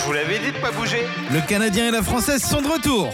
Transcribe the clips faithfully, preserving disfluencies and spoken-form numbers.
vous l'avez dit de pas bouger. Le Canadien et la Française sont de retour.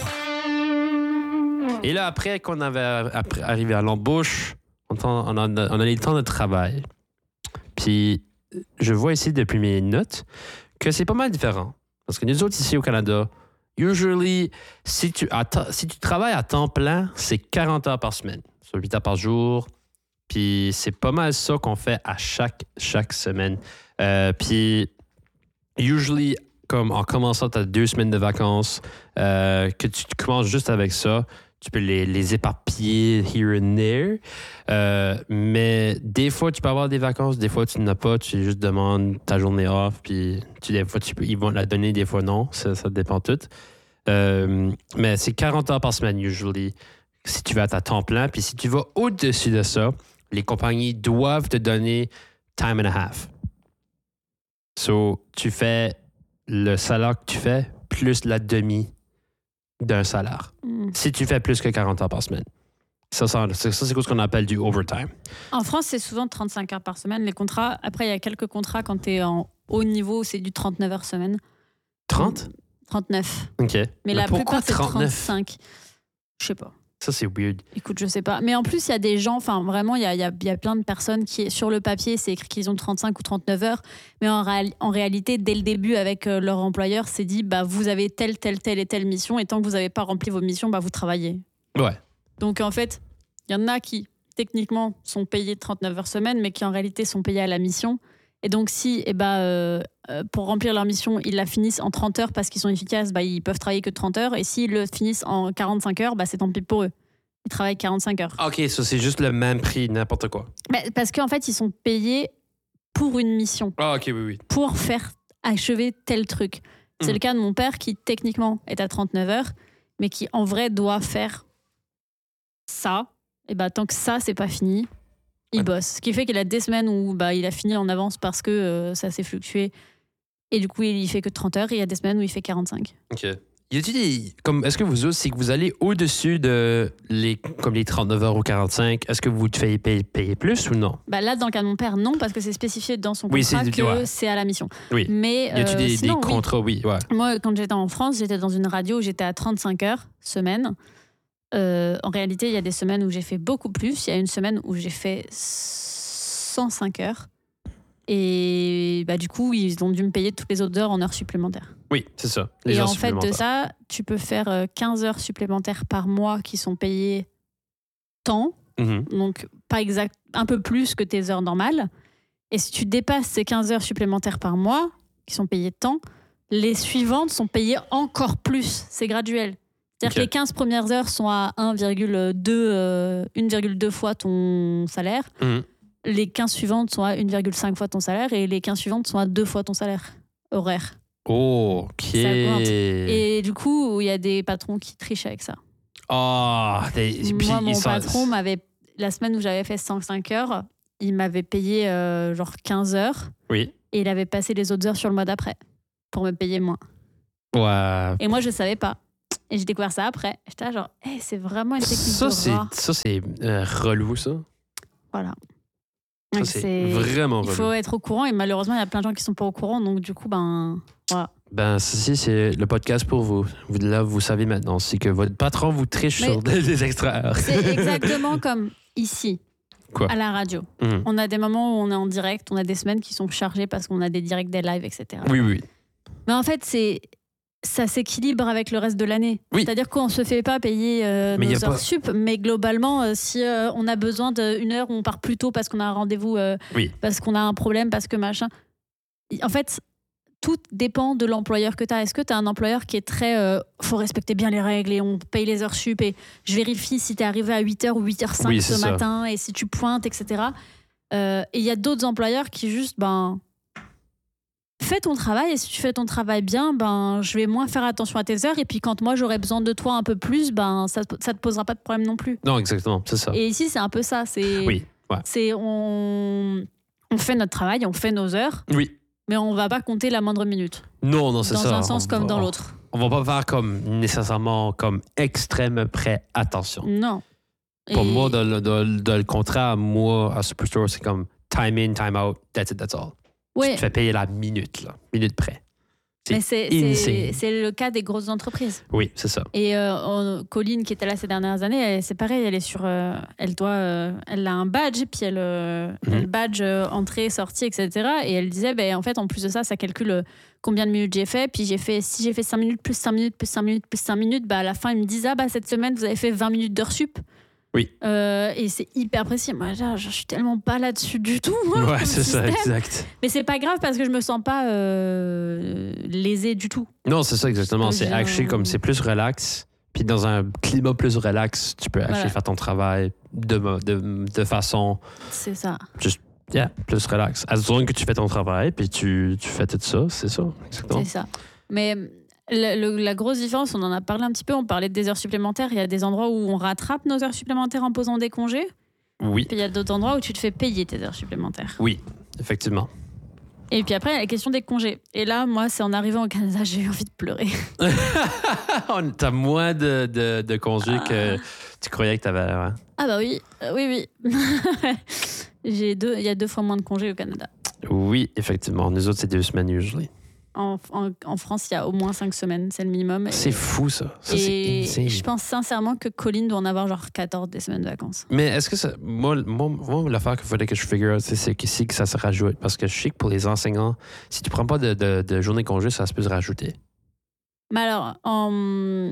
Et là, après qu'on avait après, arrivé à l'embauche, on, on, a, on a les temps de travail. Puis, je vois ici, depuis mes notes, que c'est pas mal différent. Parce que nous autres, ici au Canada, usually, si tu, att- si tu travailles à temps plein, c'est quarante heures par semaine. Sur huit heures par jour. Puis, c'est pas mal ça qu'on fait à chaque, chaque semaine. Euh, puis, usually, comme en commençant, tu as deux semaines de vacances, euh, que tu commences juste avec ça. Tu peux les, les éparpiller here and there. Euh, mais des fois, tu peux avoir des vacances, des fois, tu n'en as pas. Tu juste demandes ta journée off, puis tu, des fois, tu peux, ils vont te la donner, des fois, non. Ça, ça dépend tout. Euh, mais c'est quarante heures par semaine, usually, si tu vas à ta temps plein. Puis si tu vas au-dessus de ça, les compagnies doivent te donner time and a half. So, tu fais le salaire que tu fais plus la demi d'un salaire. Mm. Si tu fais plus que quarante heures par semaine. Ça, ça, ça c'est ce qu'on appelle du overtime. En France, c'est souvent trente-cinq heures par semaine. Les contrats, après, il y a quelques contrats quand tu es en haut niveau, c'est du trente-neuf heures semaine. trente? trente-neuf. OK. Mais, Mais la pourquoi plupart, c'est trente-neuf? trente-cinq. Je sais pas. Ça, c'est weird. Écoute, je sais pas. Mais en plus, il y a des gens, enfin, vraiment, il y a, y, a, y a plein de personnes qui, sur le papier, c'est écrit qu'ils ont trente-cinq ou trente-neuf heures. Mais en, réal, en réalité, dès le début, avec euh, leur employeur, c'est dit, bah, vous avez telle, telle, telle et telle mission. Et tant que vous n'avez pas rempli vos missions, bah, vous travaillez. Ouais. Donc, en fait, il y en a qui, techniquement, sont payés trente-neuf heures semaine, mais qui, en réalité, sont payés à la mission. Et donc, si, eh ben, euh, pour remplir leur mission, ils la finissent en trente heures parce qu'ils sont efficaces, bah, ils peuvent travailler que trente heures. Et s'ils le finissent en quarante-cinq heures, bah, c'est tant pis pour eux. Ils travaillent quarante-cinq heures. OK, ça, c'est juste le même prix, n'importe quoi. Bah, parce qu'en fait, ils sont payés pour une mission. Ah, OK, oui, oui. Pour faire achever tel truc. C'est mmh. le cas de mon père qui, techniquement, est à trente-neuf heures, mais qui, en vrai, doit faire ça. Et bah, tant que ça, c'est pas fini, il ouais. bosse. Ce qui fait qu'il a des semaines où bah, il a fini en avance parce que euh, ça s'est fluctué. Et du coup, il fait que trente heures et il y a des semaines où il fait quarante-cinq. OK. Y a-t-il des, comme, est-ce que vous autres, c'est que vous allez au-dessus de les, comme les trente-neuf heures ou quarante-cinq, est-ce que vous te faites payer, payer plus ou non? Bah là, dans le cas de mon père, non, parce que c'est spécifié dans son contrat oui, c'est, que ouais. c'est à la mission. Oui. Mais, y a-t-il des, euh, sinon, des contrats? Oui. oui, ouais. Moi, quand j'étais en France, j'étais dans une radio où j'étais à trente-cinq heures semaine. Euh, en réalité, il y a des semaines où j'ai fait beaucoup plus. Il y a une semaine où j'ai fait cent cinq heures. Et bah, du coup, ils ont dû me payer toutes les autres heures en heures supplémentaires. Oui, c'est ça. Les et heures en fait, de ça, tu peux faire quinze heures supplémentaires par mois qui sont payées temps. Mm-hmm. Donc, pas exact, un peu plus que tes heures normales. Et si tu dépasses ces quinze heures supplémentaires par mois, qui sont payées temps, les suivantes sont payées encore plus. C'est graduel. C'est-à-dire okay. que les quinze premières heures sont à un virgule deux, euh, une virgule deux fois ton salaire. Mm-hmm. Les quinze suivantes sont à une virgule cinq fois ton salaire et les quinze suivantes sont à deux fois ton salaire horaire. Oh, ok. Et du coup, il y a des patrons qui trichent avec ça. Oh, des... Moi, mon ça... patron m'avait, la semaine où j'avais fait cent cinq heures, il m'avait payé euh, genre quinze heures. Oui. Et il avait passé les autres heures sur le mois d'après pour me payer moins. Ouais. Et moi, je ne savais pas. Et j'ai découvert ça après. J'étais là genre, hey, c'est vraiment une technique ça, de c'est, rat. Ça, c'est euh, relou, ça. Voilà. Ça, donc c'est, c'est vraiment relou. Il faut être au courant et malheureusement, il y a plein de gens qui ne sont pas au courant. Donc, du coup, ben, voilà. Ben, ceci, c'est le podcast pour vous. vous. Là, vous savez maintenant. C'est que votre patron vous triche Mais sur des, des extraits. C'est exactement comme ici. Quoi? À la radio. Mm-hmm. On a des moments où on est en direct, on a des semaines qui sont chargées parce qu'on a des directs, des lives, et cetera. Oui, oui. Mais en fait, c'est... ça s'équilibre avec le reste de l'année. Oui. C'est-à-dire qu'on ne se fait pas payer euh, nos heures pas... sup, mais globalement, euh, si euh, on a besoin d'une heure où on part plus tôt parce qu'on a un rendez-vous, euh, oui. parce qu'on a un problème, parce que machin... En fait, tout dépend de l'employeur que tu as. Est-ce que tu as un employeur qui est très... Euh, faut respecter bien les règles et on paye les heures sup et je vérifie si tu es arrivé à huit heures ou huit heures cinq oui, ce ça. matin et si tu pointes, et cetera. Euh, et il y a d'autres employeurs qui juste... ben fais ton travail et si tu fais ton travail bien, ben, je vais moins faire attention à tes heures et puis quand moi j'aurai besoin de toi un peu plus, ben, ça ne te posera pas de problème non plus. Non, exactement, c'est ça. Et ici, c'est un peu ça. C'est, oui, ouais. c'est on, on fait notre travail, on fait nos heures, oui. mais on ne va pas compter la moindre minute. Non, non, c'est dans ça. Dans un sens on comme va, dans l'autre. On ne va pas faire comme nécessairement comme extrême près attention. Non. Pour et... moi, dans le, dans, dans le contrat, moi, à Superstore, c'est comme time in, time out, that's it, that's all. Ouais. Tu te fais payer la minute, là, minute près. C'est Mais c'est, insane. c'est, c'est le cas des grosses entreprises. Oui, c'est ça. Et euh, on- Colline, qui était là ces dernières années, elle- c'est pareil, elle est sur, euh, elle doit, euh, elle a un badge, puis elle, euh, Mhm. elle badge euh, entrée, sortie, et cetera. Et elle disait, ben en fait, en plus de ça, ça calcule euh, combien de minutes j'ai fait. Puis j'ai fait, si j'ai fait cinq minutes plus cinq minutes plus cinq minutes plus cinq minutes, bah à la fin ils me disent, ah bah cette semaine vous avez fait vingt minutes d'heures sup. Oui. Euh, et c'est hyper précis. Moi, genre, je suis tellement pas là-dessus du tout. moi, Ouais, comme c'est ça, système. exact. Mais c'est pas grave parce que je me sens pas euh, lésée du tout. Non, c'est ça, exactement. C'est Bien. actually comme c'est plus relax. Puis dans un climat plus relax, tu peux actually Voilà. faire ton travail de, de, de façon C'est ça. yeah, plus relax. As long que tu fais ton travail, puis tu, tu fais tout ça, c'est ça, exactement. C'est ça. Mais le- le- la grosse différence, on en a parlé un petit peu, on parlait des heures supplémentaires. Il y a des endroits où on rattrape nos heures supplémentaires en posant des congés. Oui, Puis il y a d'autres endroits où tu te fais payer tes heures supplémentaires. oui, effectivement. Et puis après, il y a la question des congés. Et là, moi, c'est en arrivant au Canada, j'ai eu envie de pleurer. T'as moins de, de, de congés que tu croyais que t'avais. Ouais. Ah bah oui, euh, oui, oui. J'ai deux, il y a deux fois moins de congés au Canada. Oui, effectivement. Nous autres, c'est deux semaines, usually. En, en, en France, il y a au moins cinq semaines, c'est le minimum. Et- C'est fou, ça. Ça, et c'est insane. je pense sincèrement que Colline doit en avoir genre quatorze des semaines de vacances. Mais est-ce que ça. Moi, moi, moi, l'affaire qu'il fallait que je figure out, c'est, c'est qu'ici que ça se rajoute. Parce que je sais que pour les enseignants, si tu prends pas de, de, de journée congé, ça se peut se rajouter. Mais alors, en,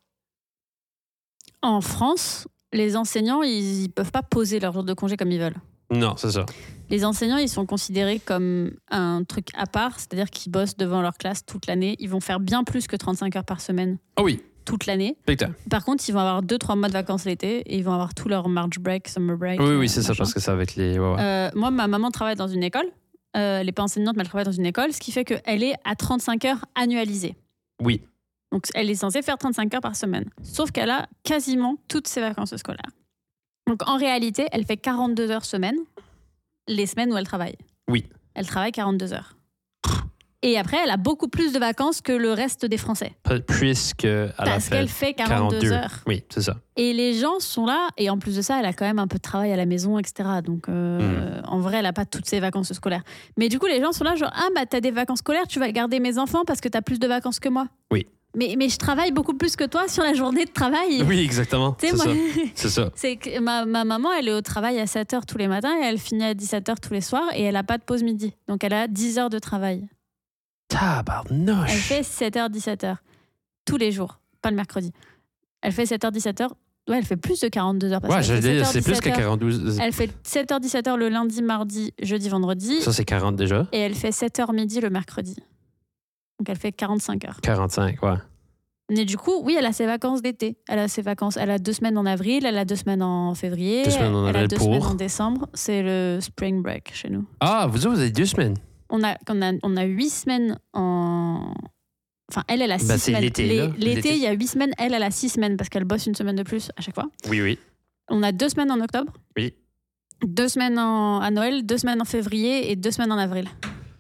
en France, les enseignants, ils ne peuvent pas poser leur jour de congé comme ils veulent. Non, c'est ça. Les enseignants, ils sont considérés comme un truc à part, c'est-à-dire qu'ils bossent devant leur classe toute l'année. Ils vont faire bien plus que trente-cinq heures par semaine Ah oui, toute l'année. big time. Par contre, ils vont avoir deux trois mois de vacances l'été et ils vont avoir tout leur March break, summer break. Oui, euh, oui, c'est ça, machin. parce que c'est avec les. Ouais, ouais. Euh, moi, ma maman travaille dans une école. Euh, elle n'est pas enseignante, mais elle travaille dans une école, ce qui fait qu'elle est à trente-cinq heures annualisées. Oui. Donc, elle est censée faire trente-cinq heures par semaine. Sauf qu'elle a quasiment toutes ses vacances scolaires. Donc, en réalité, elle fait quarante-deux heures semaine, les semaines où elle travaille. Oui. Elle travaille quarante-deux heures. Et après, elle a beaucoup plus de vacances que le reste des Français. Puisque. Elle a Parce fait qu'elle fait quarante-deux quarante-deux heures. Oui, c'est ça. Et les gens sont là, et en plus de ça, elle a quand même un peu de travail à la maison, et cetera. Donc, euh, en vrai, elle n'a pas toutes ses vacances scolaires. Mais du coup, les gens sont là, genre, ah, bah, t'as des vacances scolaires, tu vas garder mes enfants parce que t'as plus de vacances que moi. Oui. Mais, mais je travaille beaucoup plus que toi sur la journée de travail. Oui, exactement. Tu sais, C'est moi, ça. C'est ça. c'est que ma, ma maman, elle est au travail à sept heures tous les matins et elle finit à dix-sept heures tous les soirs et elle n'a pas de pause midi. Donc, elle a dix heures de travail. Tabarnoche. Elle fait sept heures, dix-sept heures. Tous les jours, pas le mercredi. Elle fait sept heures, dix-sept heures. Ouais, elle fait plus de quarante-deux heures. Parce Ouais, qu'elle j'allais fait dire, sept heures, c'est plus que dix-sept heures. quarante-deux. Elle fait sept heures, dix-sept heures le lundi, mardi, jeudi, vendredi. Ça, c'est quarante déjà. Et elle fait sept heures midi le mercredi. Donc elle fait quarante-cinq heures. quarante-cinq, ouais. Mais du coup, oui, elle a ses vacances d'été. Elle a ses vacances. Elle a deux semaines en avril, elle a deux semaines en février. Deux semaines en elle a avril deux pour? semaines en décembre. C'est le spring break chez nous. Ah, vous autres, vous avez deux semaines. On a, on a, on a huit semaines en. Enfin, elle, elle a six Ben, c'est semaines. l'été, Les- là. L'été, L'été. il y a huit semaines. Elle, elle a six semaines parce qu'elle bosse une semaine de plus à chaque fois. Oui, oui. On a deux semaines en octobre. Oui. Deux semaines en, à Noël, deux semaines en février et deux semaines en avril.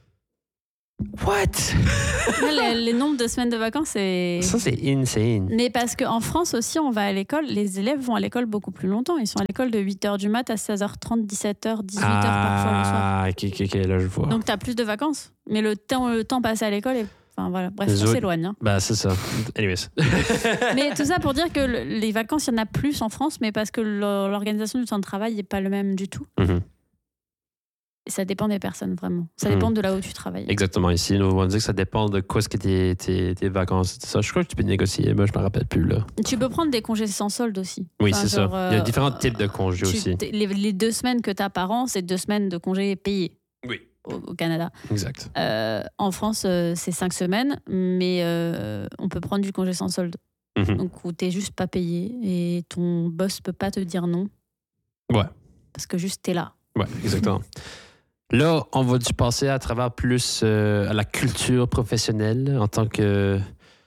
What? Là, les, les nombres de semaines de vacances, c'est. Ça, c'est insane. Mais parce qu'en France aussi, on va à l'école, les élèves vont à l'école beaucoup plus longtemps. Ils sont à l'école de huit heures du mat à seize heures trente, dix-sept heures, dix-huit heures parfois le soir. Ah, ok, ok, ok, là, je vois. Donc, tu as plus de vacances. Mais le temps, le temps passé à l'école est. Enfin, voilà. Bref, Les on autres- s'éloigne. hein. Ben, c'est ça. Anyways. Mais tout ça pour dire que le- les vacances, il y en a plus en France, mais parce que l'or- l'organisation du temps de travail n'est pas le même du tout. Mhm. Et ça dépend des personnes, vraiment. Ça Mhm. dépend de là où tu travailles. Exactement. Ici, nous, on dit que ça dépend de quoi ce que tes, tes, tes vacances. Ça, je crois que tu peux négocier. Moi, je me rappelle plus, là. Tu peux prendre des congés sans solde aussi. Oui, Enfin, c'est ça. genre, Il y a euh, différents types de congés tu- aussi. t- Les, les deux semaines que tu as par an, c'est deux semaines de congés payés Oui. au, au Canada. Exact. Euh, en France, euh, c'est cinq semaines, mais euh, on peut prendre du congé sans solde. Mhm. Donc, où tu n'es juste pas payé et ton boss peut pas te dire non. Ouais. Parce que juste tu es là. Ouais, exactement. Là, on va dû passer à travers plus euh, à la culture professionnelle en tant que.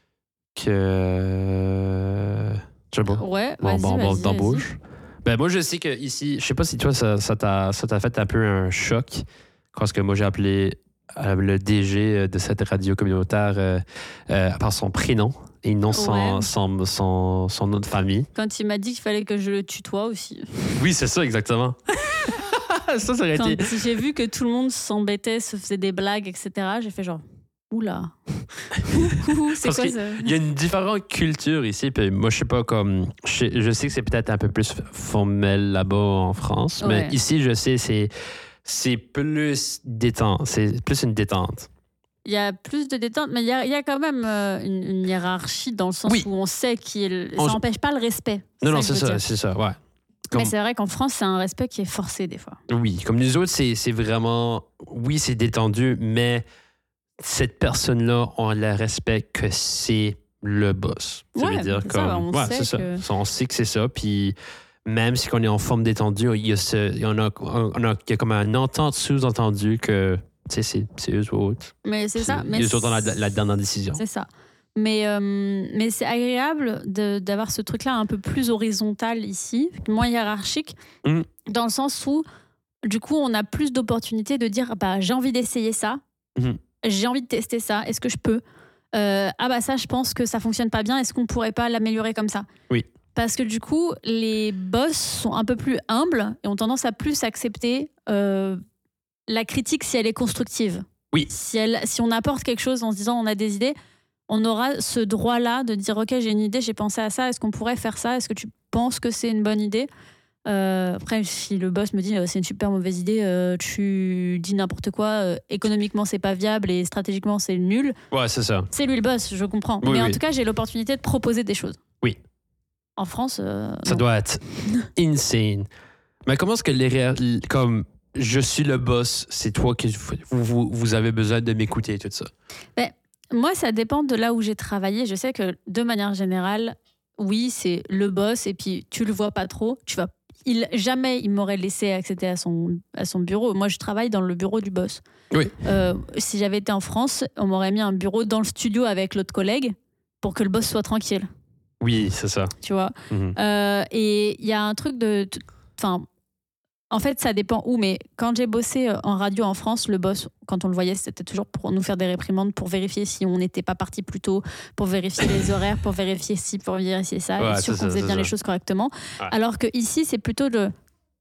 que. Je sais pas. Ouais, Bon, vas-y, bon, bon, vas-y, d'embauche. Ben, moi, je sais que ici, je sais pas si toi, ça, ça t'a ça t'a fait un peu un choc. Parce que moi, j'ai appelé euh, le D G de cette radio communautaire euh, euh, par son prénom et non son, Ouais. son, son, son nom de famille. Quand il m'a dit qu'il fallait que je le tutoie aussi. Oui, c'est ça, exactement. ça, ça aurait Quand été. j'ai vu que tout le monde s'embêtait, se faisait des blagues, et cetera, j'ai fait genre, Oula. C'est Parce quoi qu'il ça? Il y a une différente culture ici. Puis moi, je sais pas comme. Je sais, je sais que c'est peut-être un peu plus formel là-bas en France, Ouais. mais ici, je sais, c'est, c'est plus détente. C'est plus une détente. Il y a plus de détente, mais il y a, il y a quand même euh, une, une hiérarchie dans le sens Oui. où on sait qu'il. On- Ça n'empêche pas le respect. Non, non, que c'est je veux ça, dire. c'est ça, ouais. Comme- Mais c'est vrai qu'en France, c'est un respect qui est forcé des fois. Oui, comme nous autres, c'est, c'est vraiment. Oui, c'est détendu, mais cette personne-là, on la respecte que c'est le boss. Ça Ouais, veut dire c'est ça, comme. on ouais, sait c'est que- ça. On sait que c'est ça. Puis même si on est en forme détendue, il y a, ce, il y en a, on a, il y a comme un entente sous-entendu que tu sais, c'est, c'est eux autres. Mais c'est ça. Mais eux autres ont la, la dernière décision. C'est ça. Mais, euh, mais c'est agréable de, d'avoir ce truc-là un peu plus horizontal ici, moins hiérarchique, Mhm. dans le sens où, du coup, on a plus d'opportunités de dire bah, j'ai envie d'essayer ça, Mhm. j'ai envie de tester ça, est-ce que je peux Euh, Ah, bah ça, je pense que ça fonctionne pas bien, est-ce qu'on pourrait pas l'améliorer comme ça? Oui. Parce que du coup, les boss sont un peu plus humbles et ont tendance à plus accepter euh, la critique si elle est constructive. Oui. Si, elle, si on apporte quelque chose en se disant on a des idées, on aura ce droit-là de dire ok, j'ai une idée, j'ai pensé à ça, est-ce qu'on pourrait faire ça? Est-ce que tu penses que c'est une bonne idée? Euh, après, si le boss me dit euh, c'est une super mauvaise idée, euh, tu dis n'importe quoi, euh, économiquement c'est pas viable et stratégiquement c'est nul, Ouais, c'est ça. c'est lui le boss, je comprends. Oui, Mais en oui. tout cas, j'ai l'opportunité de proposer des choses. Oui. En France, euh, Ça non. doit être insane. Mais comment est-ce que les ré- comme je suis le boss, c'est toi qui vous, vous, vous avez besoin de m'écouter et tout ça. Moi, ça dépend de là où j'ai travaillé. Je sais que de manière générale, oui, c'est le boss et puis tu le vois pas trop. Tu vas, il, jamais il m'aurait laissé accéder à son, à son bureau. Moi, je travaille dans le bureau du boss. Oui. Euh, si j'avais été en France, on m'aurait mis un bureau dans le studio avec l'autre collègue pour que le boss soit tranquille. Oui, c'est ça. Tu vois. Mhm. Euh, et il y a un truc de... Enfin, en fait, ça dépend où, mais quand j'ai bossé en radio en France, le boss, quand on le voyait, c'était toujours pour nous faire des réprimandes, pour vérifier si on n'était pas parti plus tôt, pour vérifier les horaires, pour vérifier ci, pour vérifier ça, Ouais, être sûr c'est qu'on ça, faisait c'est bien ça. les choses correctement. Ouais. Alors que ici, c'est plutôt le...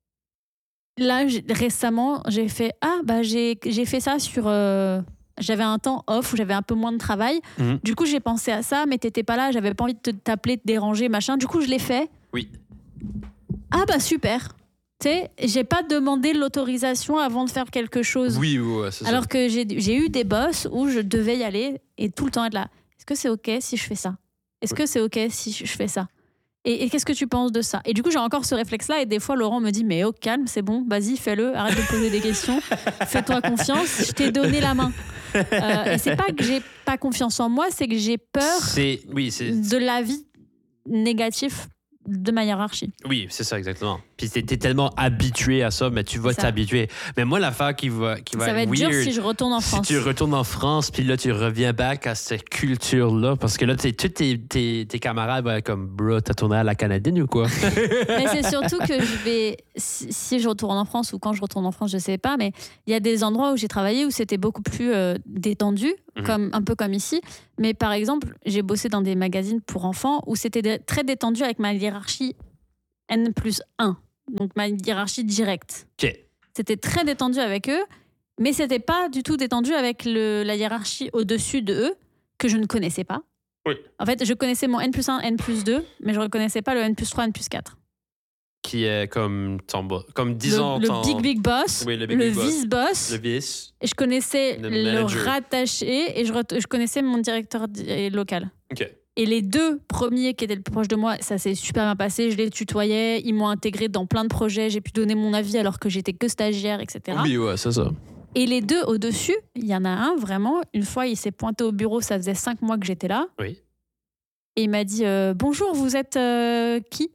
Là, j'ai- récemment, j'ai fait... Ah, bah j'ai j'ai fait ça sur... euh, J'avais un temps off où j'avais un peu moins de travail. Mhm. Du coup, j'ai pensé à ça, mais t'étais pas là, j'avais pas envie de te- t'appeler, de déranger, machin. Du coup, je l'ai fait. Oui. Ah bah super. Tu sais, j'ai pas demandé l'autorisation avant de faire quelque chose. Oui, oui, ouais, c'est ça. Alors que j'ai j'ai eu des boss où je devais y aller et tout le temps être là. Est-ce que c'est OK si je fais ça? Est-ce que c'est OK si je fais ça? Et, et qu'est-ce que tu penses de ça? Et du coup, j'ai encore ce réflexe-là. Et des fois, Laurent me dit mais oh, calme, c'est bon, vas-y, fais-le, arrête de poser des questions, fais-toi confiance, je t'ai donné la main. Euh, et c'est pas que j'ai pas confiance en moi, c'est que j'ai peur C'est, oui, c'est, de l'avis négatif de ma hiérarchie. oui, c'est ça, exactement. Puis t'es, t'es tellement habitué à ça, mais tu vas C'est ça. t'habituer. Mais moi, l'affaire qui va, qui va Ça va être weird, dur si je retourne en si France. tu retournes en France, puis là, tu reviens back à cette culture-là, parce que là, t'es, tous tes, tes, tes camarades vont être comme, bro, t'as tourné à la canadienne ou quoi? Mais c'est surtout que je vais, si, si je retourne en France ou quand je retourne en France, je sais pas, mais il y a des endroits où j'ai travaillé où c'était beaucoup plus euh, détendu, Mhm. comme, un peu comme ici. Mais par exemple, j'ai bossé dans des magazines pour enfants où c'était dé- très détendu avec ma hiérarchie N plus un, donc ma hiérarchie directe. OK. C'était très détendu avec eux, mais c'était pas du tout détendu avec le, la hiérarchie au-dessus de eux, que je ne connaissais pas. Oui. En fait, je connaissais mon N plus un, N plus deux, mais je ne reconnaissais pas le N plus trois, N plus quatre. Qui est comme ton bo- comme disons le, le ton... big big boss, Oui, le le, big, big boss. vice-boss. Le vice. Et je connaissais Le le, manager. rattaché et je, re- je connaissais mon directeur di- local. OK. Et les deux premiers qui étaient le plus proches de moi, ça s'est super bien passé. Je les tutoyais, ils m'ont intégré dans plein de projets. J'ai pu donner mon avis alors que j'étais que stagiaire, et cetera. Oui, ouais, c'est ça. Et les deux au-dessus, il y en a un vraiment. Une fois, il s'est pointé au bureau, ça faisait cinq mois que j'étais là. Oui. Et il m'a dit euh, bonjour, vous êtes euh, qui?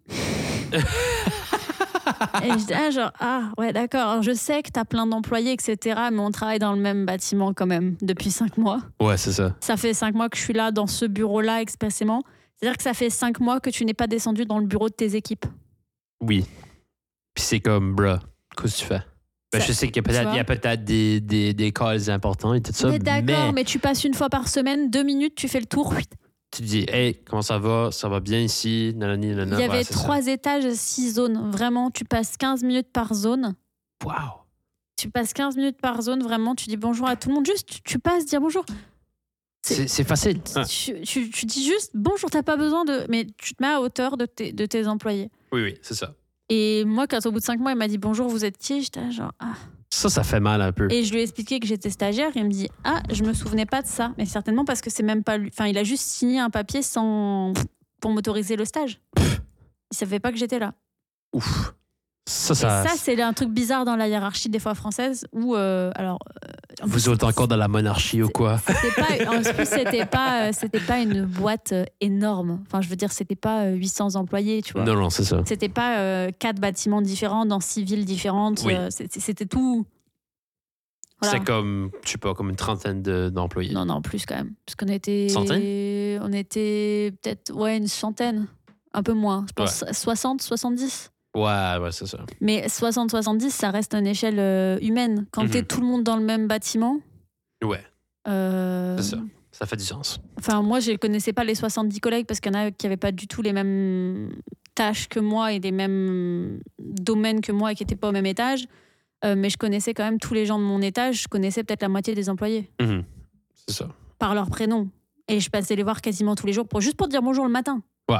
Et je dis, ah, genre, ah, ouais, d'accord. Alors, je sais que tu as plein d'employés, et cetera, mais on travaille dans le même bâtiment quand même depuis cinq mois. Ouais, c'est ça. Ça fait cinq mois que je suis là, dans ce bureau-là, expressément. C'est-à-dire que ça fait cinq mois que tu n'es pas descendu dans le bureau de tes équipes. Oui. Puis c'est comme, bruh, qu'est-ce que tu fais? Ben, Ça- je sais qu'il y a peut-être, tu vois? il y a peut-être des, des, des calls importants et tout ça, mais d'accord, mais mais tu passes une fois par semaine, deux minutes, tu fais le tour. huit. tu te dis, hey, comment ça va? Ça va bien ici? Nanani, nanana. Il y avait Ouais, c'est trois étages, six zones. Vraiment, tu passes quinze minutes par zone. ça. Wow. Tu passes quinze minutes par zone, vraiment, tu dis bonjour à tout le monde. Juste, tu, tu passes, dire bonjour. C'est, c'est, c'est facile. Tu, tu, tu dis juste bonjour, t'as pas besoin de. Mais tu te mets à hauteur de tes, de tes employés. Oui, oui, c'est ça. Et moi, quand au bout de cinq mois, il m'a dit bonjour, vous êtes qui? J'étais genre ah. Ça, ça fait mal un peu. Et je lui ai expliqué que j'étais stagiaire. Et il me dit ah, je me souvenais pas de ça. Mais certainement parce que c'est même pas lui. Enfin, il a juste signé un papier sans pour m'autoriser le stage. Il savait pas que j'étais là. Ouf. Ça, ça, ça, ça c'est un truc bizarre dans la hiérarchie des fois française où euh, alors euh, vous êtes encore dans la monarchie ou quoi? C'était pas, en plus c'était pas c'était pas une boîte énorme. Enfin je veux dire c'était pas huit cents employés tu vois. Non non c'est ça. C'était pas euh, quatre bâtiments différents dans six villes différentes. Oui. Euh, c'était, c'était tout. Voilà. C'est comme je sais pas comme une trentaine de, d'employés. Non non plus quand même parce qu'on était centaine. On était peut-être ouais une centaine un peu moins je pense ouais. soixante soixante-dix. Ouais, ouais, c'est ça. Mais soixante soixante-dix, ça reste à une échelle euh, humaine. Quand mm-hmm. t'es tout le monde dans le même bâtiment. Ouais. Euh... C'est ça. Ça fait du sens. Enfin, moi, je ne connaissais pas les soixante-dix collègues parce qu'il y en a qui n'avaient pas du tout les mêmes tâches que moi et les mêmes domaines que moi et qui n'étaient pas au même étage. Euh, mais je connaissais quand même tous les gens de mon étage. Je connaissais peut-être la moitié des employés. Mm-hmm. C'est ça. Par leur prénom. Et je passais les voir quasiment tous les jours pour, juste pour dire bonjour le matin. Ouais.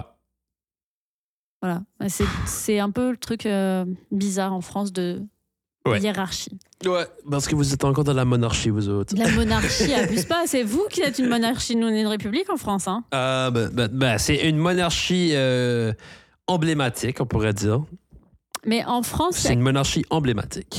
Voilà, c'est, c'est un peu le truc euh, bizarre en France de ouais. hiérarchie. Ouais, parce que vous êtes encore dans la monarchie, vous autres. La monarchie, abuse pas. C'est vous qui êtes une monarchie, nous on est une république en France. Hein. Euh, bah, bah, bah, c'est une monarchie euh, emblématique, on pourrait dire. Mais en France... C'est a... une monarchie emblématique.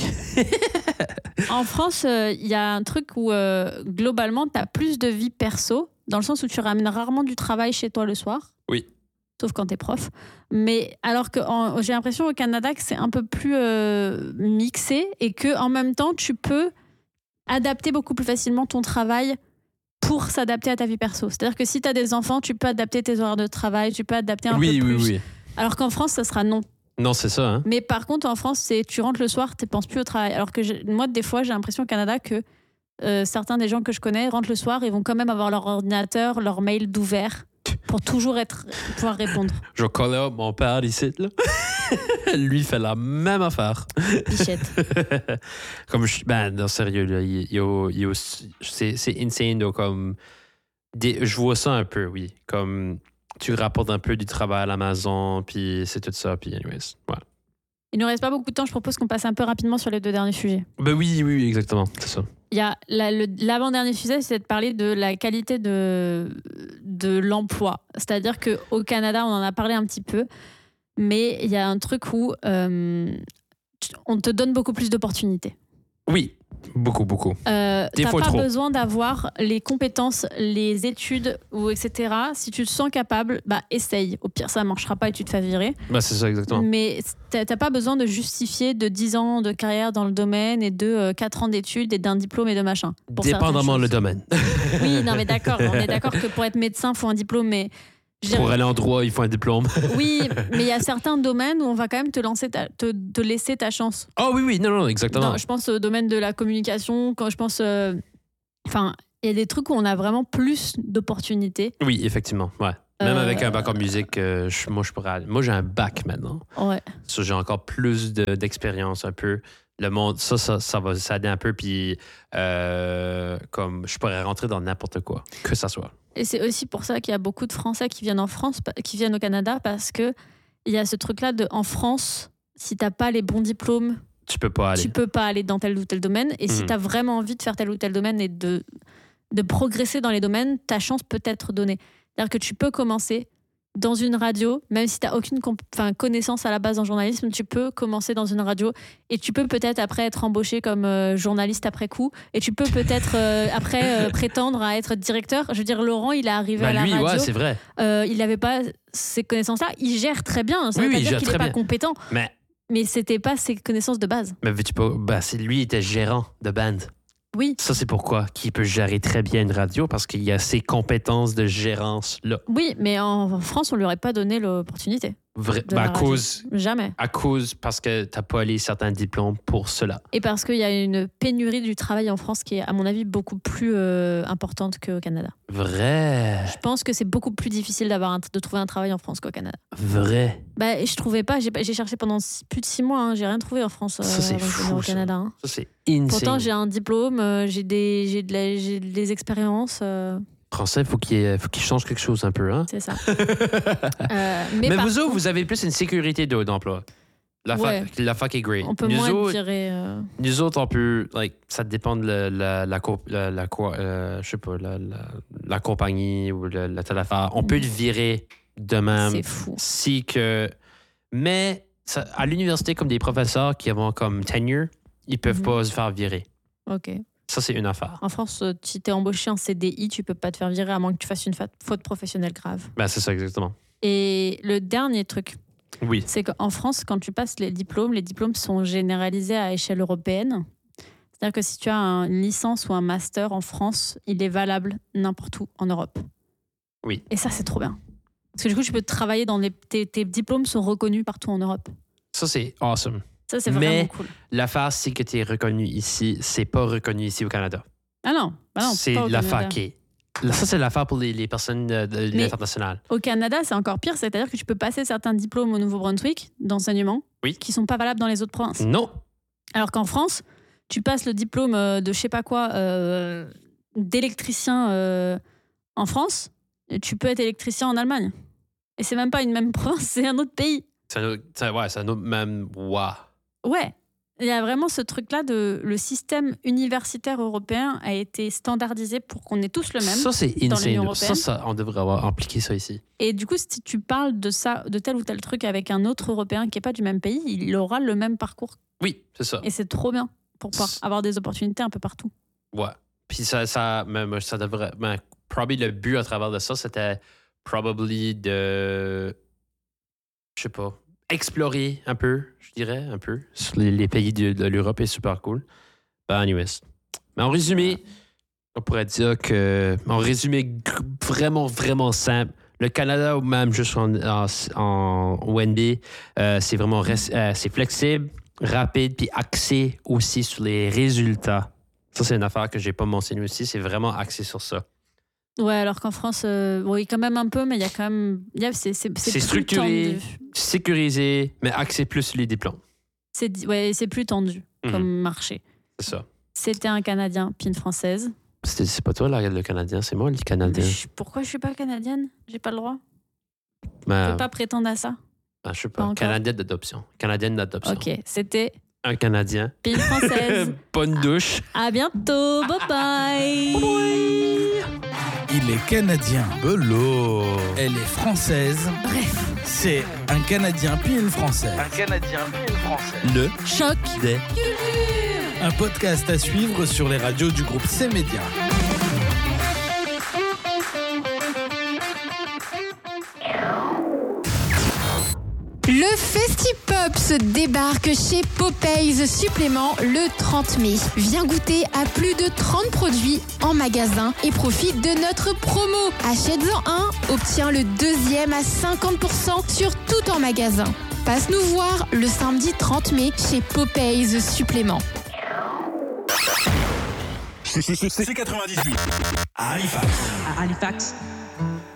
En France, il euh, y a un truc où, euh, globalement, tu as plus de vie perso, dans le sens où tu ramènes rarement du travail chez toi le soir. Oui. Sauf quand t'es prof. Mais alors que en, j'ai l'impression au Canada que c'est un peu plus euh, mixé et que en même temps tu peux adapter beaucoup plus facilement ton travail pour s'adapter à ta vie perso. C'est-à-dire que si t'as des enfants, tu peux adapter tes horaires de travail, tu peux adapter un oui, peu oui, plus. Oui. Alors qu'en France, ça sera non. Non, c'est ça. Hein. Mais par contre, en France, c'est tu rentres le soir, tu penses plus au travail. Alors que j'ai, moi, des fois, j'ai l'impression au Canada que euh, certains des gens que je connais rentrent le soir et vont quand même avoir leur ordinateur, leur mail d'ouvert. Pour toujours être, pouvoir répondre. Je connais oh, mon père ici, là. Lui fait la même affaire. Bichette. Comme je, ben, non, sérieux, là, il, il, il, il, c'est, c'est insane, là, comme, des, je vois ça un peu, oui. Comme, tu rapportes un peu du travail à la maison, puis c'est tout ça, puis anyways, ouais. Il ne nous reste pas beaucoup de temps, je propose qu'on passe un peu rapidement sur les deux derniers sujets. Ben oui, oui, oui, exactement, c'est ça. Il y a la, le, l'avant-dernier sujet, c'est de parler de la qualité de, de l'emploi. C'est-à-dire qu'au Canada, on en a parlé un petit peu, mais il y a un truc où euh, on te donne beaucoup plus d'opportunités. Oui, beaucoup, beaucoup. Euh, Des t'as fois pas trop. besoin d'avoir les compétences, les études, ou et cetera. Si tu te sens capable, bah essaye. Au pire, ça ne marchera pas et tu te fais virer. Bah, c'est ça, exactement. Mais t'as, t'as pas besoin de justifier de dix ans de carrière dans le domaine et de euh, quatre ans d'études et d'un diplôme et de machin. Dépendamment le domaine. Oui, non, mais d'accord. On est d'accord que pour être médecin, il faut un diplôme, mais... Pour aller en droit, il faut un diplôme. Oui, mais il y a certains domaines où on va quand même te, lancer ta, te, te laisser ta chance. Oh oui, oui, non, non, exactement. Non, je pense au domaine de la communication, quand je pense... Euh, enfin, il y a des trucs où on a vraiment plus d'opportunités. Oui, effectivement, ouais. Même euh, avec un bac en musique, euh, je, moi, je pourrais aller. Moi, j'ai un bac maintenant. Ouais. So, j'ai encore plus de, d'expérience un peu. Le monde, ça, ça, ça va s'aider un peu, puis euh, comme je pourrais rentrer dans n'importe quoi, que ça soit. Et c'est aussi pour ça qu'il y a beaucoup de Français qui viennent en France, qui viennent au Canada, parce que il y a ce truc-là de en France, si t'as pas les bons diplômes, tu peux pas aller. Tu peux pas aller dans tel ou tel domaine. Et mmh. si t'as vraiment envie de faire tel ou tel domaine et de de progresser dans les domaines, ta chance peut être donnée. C'est-à-dire que tu peux commencer dans une radio, même si tu n'as aucune comp- connaissance à la base en journalisme, tu peux commencer dans une radio et tu peux peut-être après être embauché comme euh, journaliste après coup et tu peux peut-être euh, après euh, prétendre à être directeur. Je veux dire, Laurent, il est arrivé bah à la lui, radio. Ouais, c'est vrai. Euh, il n'avait pas ces connaissances-là. Il gère très bien. Ça oui, veut oui, pas dire qu'il n'est pas compétent. Mais, mais ce n'était pas ses connaissances de base. Mais veux-tu pas... bah, c'est lui, il était gérant de band. Oui. Ça, c'est pourquoi qu'il peut gérer très bien une radio, parce qu'il y a ces compétences de gérance-là. Oui, mais en France, on ne lui aurait pas donné l'opportunité. Vrai, bah à cause... Jamais. À cause, parce que tu n'as pas les certains diplômes pour cela. Et parce qu'il y a une pénurie du travail en France qui est, à mon avis, beaucoup plus euh, importante qu'au Canada. Vrai. Je pense que c'est beaucoup plus difficile d'avoir un, de trouver un travail en France qu'au Canada. Vrai. Bah, je trouvais pas. J'ai, j'ai cherché pendant plus de six mois. Hein, j'ai rien trouvé en France. Euh, ça, c'est fou, au Canada. Hein. Ça, c'est insane. Pourtant, j'ai un diplôme, euh, j'ai des, j'ai de la, j'ai des expériences. Euh... Français, il faut qu'il faut qu'il change quelque chose un peu. Hein? C'est ça. euh, mais mais par vous autres, contre, vous avez plus une sécurité d'emploi. La, ouais. fac, la fac est great. On peut nous moins autres, tirer. Euh... Nous autres, on peut. Like, ça dépend de la, la, la, la, la, euh, je sais pas, la, la, la compagnie ou la, la telle affaire. On mm. peut le virer de même. C'est fou. Si que. Mais ça, à l'université, comme des professeurs qui ont comme tenure, ils peuvent mm-hmm. pas se faire virer. OK. Ça, c'est une affaire. En France, si tu es embauché en C D I, tu peux pas te faire virer à moins que tu fasses une faute professionnelle grave. Ben, c'est ça, exactement. Et le dernier truc. Oui. C'est qu'en France, quand tu passes les diplômes, les diplômes sont généralisés à échelle européenne. C'est-à-dire que si tu as une licence ou un master en France, il est valable n'importe où en Europe. Oui. Et ça, c'est trop bien. Parce que du coup, tu peux travailler dans les... Tes, tes diplômes sont reconnus partout en Europe. Ça, c'est awesome. Ça, c'est vraiment Mais cool. Mais l'affaire, c'est que tu es reconnu ici. C'est pas reconnu ici au Canada. Ah non. Bah non c'est pas l'affaire qui est... Ça, c'est l'affaire pour les, les personnes de, de l'international. Au Canada, c'est encore pire. C'est-à-dire que tu peux passer certains diplômes au Nouveau-Brunswick d'enseignement oui. qui ne sont pas valables dans les autres provinces. Non. Alors qu'en France, tu passes le diplôme de je sais pas quoi, euh, d'électricien euh, en France, et tu peux être électricien en Allemagne. Et c'est même pas une même province, c'est un autre pays. C'est un autre, c'est, ouais, c'est un autre même... Wow. Ouais. Il y a vraiment ce truc-là de le système universitaire européen a été standardisé pour qu'on ait tous le même. Ça, c'est dans l'Union insane. européenne. Ça, ça, on devrait avoir impliqué ça ici. Et du coup, si tu parles de ça, de tel ou tel truc avec un autre Européen qui n'est pas du même pays, il aura le même parcours. Oui, c'est ça. Et c'est trop bien pour pouvoir avoir des opportunités un peu partout. Ouais. Puis ça, ça, même, ça devrait... Ben, probablement le but à travers de ça, c'était probablement de... Je sais pas... explorer un peu, je dirais, un peu, sur les, les pays de, de l'Europe est super cool. Ben, anyways. Mais en résumé, on pourrait dire que, en résumé vraiment, vraiment simple, le Canada, ou même juste en, en, en O N B, euh, c'est vraiment euh, c'est flexible, rapide, puis axé aussi sur les résultats. Ça, c'est une affaire que j'ai pas mentionné aussi, c'est vraiment axé sur ça. Ouais, alors qu'en France, euh, oui, quand même un peu, mais il y a quand même... Y a, c'est, c'est, c'est, c'est structuré, sécurisé, mais axé plus sur les diplômes. C'est, ouais, c'est plus tendu mm-hmm. comme marché. C'est ça. C'était un Canadien, puis une Française. C'était, c'est pas toi là, le Canadien, c'est moi le Canadien. Je, pourquoi je suis pas canadienne? J'ai pas le droit. Ben, je peux pas prétendre à ça. Ben, je sais pas. pas Canadienne d'adoption. Canadienne d'adoption. OK, c'était... un Canadien. Puis une Française. Bonne douche. À bientôt. Bye bye. Bye bye. Il est canadien. Belot. Elle est française. Bref. C'est un Canadien puis une Française. Un Canadien puis une Française. Le Choc des cultures. Un podcast à suivre sur les radios du groupe C-Média. Le Festi-Pops débarque chez Popeyes Supplément le trente mai. Viens goûter à plus de trente produits en magasin et profite de notre promo. Achète-en un, obtiens le deuxième à cinquante pour cent sur tout en magasin. Passe nous voir le samedi trente mai chez Popeyes Supplément. C'est quatre-vingt-dix-huit. À Halifax. À Halifax.